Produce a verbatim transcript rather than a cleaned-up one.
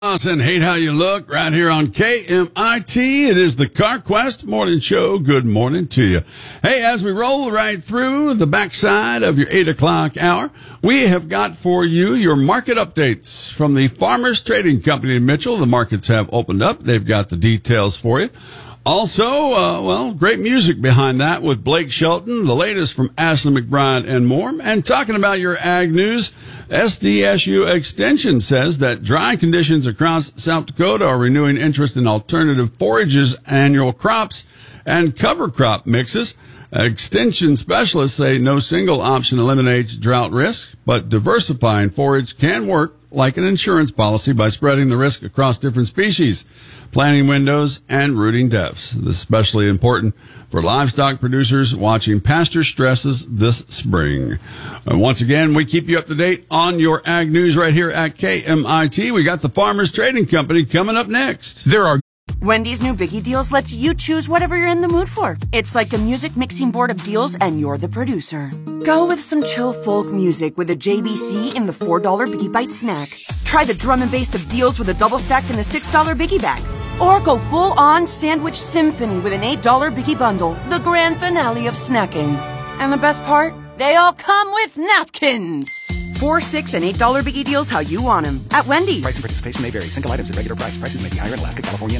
And hate how you look right here on K M I T. It is the CarQuest Morning Show. Good morning to you. Hey, as we roll right through the backside of your eight o'clock hour, we have got for you your market updates from the Farmers Trading Company in Mitchell. The markets have opened up. They've got the details for you. Also, uh, well, great music behind that with Blake Shelton, the latest from Ashley McBride and more. And talking about your ag news, S D S U Extension says that dry conditions across South Dakota are renewing interest in alternative forages, annual crops, and cover crop mixes. Extension specialists say no single option eliminates drought risk, but diversifying forage can work like an insurance policy by spreading the risk across different species, planting windows, and rooting depths. This is especially important for livestock producers watching pasture stresses this spring. Uh, once again, we keep you up to date on your ag news right here at K M I T. We got the Farmers Trading Company coming up next. There are Wendy's new Biggie Deals lets you choose whatever you're in the mood for. It's like a music mixing board of deals, and you're the producer. Go with some chill folk music with a J B C in the four dollar Biggie Bite snack. Try the drum and bass of deals with a double stack in the six dollar Biggie Bag. Or go full-on sandwich symphony with an eight dollar Biggie Bundle, the grand finale of snacking. And the best part? They all come with napkins. Four, six, and eight dollar Biggie Deals how you want them. At Wendy's. Price and participation may vary. Single items at regular price. Prices may be higher in Alaska, California,